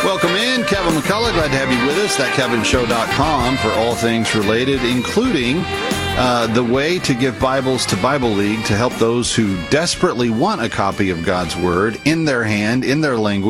Welcome in, Kevin McCullough. Glad to have you with us. ThatKevinShow.com for all things related, including the way to give Bibles to Bible League to help those who desperately want a copy of God's Word in their hand, in their language.